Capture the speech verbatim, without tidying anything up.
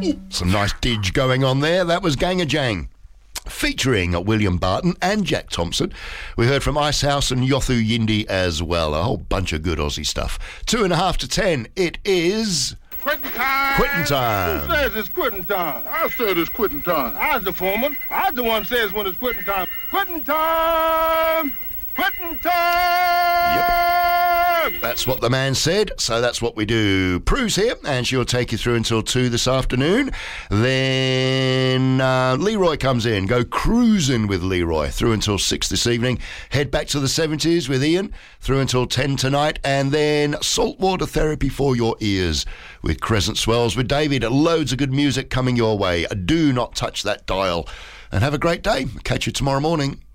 Ooh, some nice didge going on there. That was Gangajang, featuring William Barton and Jack Thompson. We heard from Icehouse and Yothu Yindi as well. A whole bunch of good Aussie stuff. Two and a half to ten. It is... Quitting time. Quitting time. Who says it's quitting time? I said it's quitting time. I was the foreman. I was the one says when it's quitting time. Quitting time. Quitting time. Yep. That's what the man said, so that's what we do. Prue's here, and she'll take you through until two this afternoon. Then uh, Leroy comes in. Go cruising with Leroy through until six this evening. Head back to the seventies with Ian through until ten tonight. And then saltwater therapy for your ears with Crescent Swells with David. Loads of good music coming your way. Do not touch that dial. And have a great day. Catch you tomorrow morning.